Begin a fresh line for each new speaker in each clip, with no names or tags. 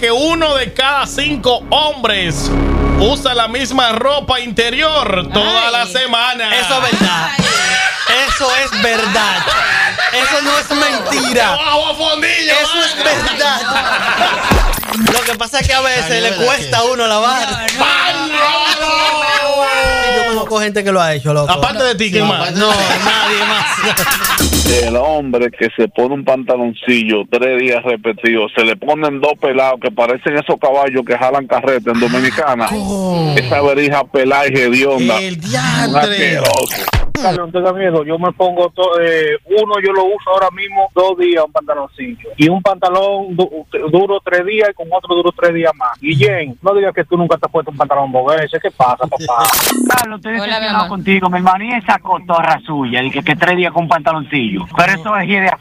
que 1 de cada 5 hombres usa la misma ropa interior toda la semana.
Eso es verdad. Eso es verdad. Eso no es mentira. Eso es verdad. Lo que pasa es que a veces le cuesta a uno lavar. Yo conozco gente que lo ha hecho, loco.
Aparte de ti, ¿quién más?
No, nadie más.
El hombre que se pone un pantaloncillo 3 días repetidos, se le ponen 2 pelados que parecen esos caballos que jalan carreta en Dominicana. Esa verija pelada y hedionda.
El diantre.
Carlos, no tenga miedo, yo me pongo uno, yo lo uso ahora mismo 2 días, un pantaloncillo, y un pantalón duro 3 días y con otro duro 3 días más. Y Jen, no digas que tú nunca te has puesto un pantalón boguese. ¿Qué pasa, papá?
Carlos, estoy decepcionado contigo, mi hermano, y esa cotorra suya, de que 3 días con un pantaloncillo, pero eso es idea.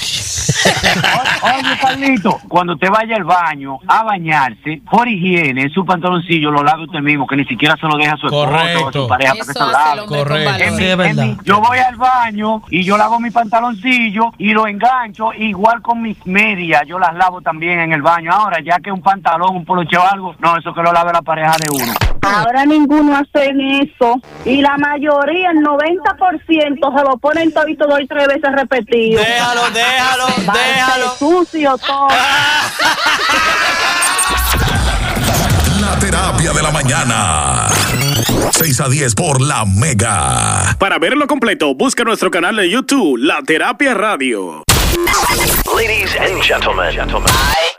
Oye, Carlito, cuando usted vaya al baño a bañarse, por higiene, su pantaloncillo lo lave usted mismo, que ni siquiera se lo deja a su esposo o a su pareja para que se lo lave.
Correcto.
Yo voy al baño y yo lavo mi pantaloncillo y lo engancho, igual con mis medias, yo las lavo también en el baño. Ahora, ya que un pantalón, un poloche o algo, no, eso que lo lave la pareja de uno.
Ahora ninguno hace eso y la mayoría, el 90% se lo ponen todito 2 y 3 veces repetido.
Déjalo.
Sucio todo.
La terapia de la mañana. 6 a 10 por La Mega.
Para verlo completo, busca nuestro canal de YouTube, La Terapia Radio.
Ladies and gentlemen,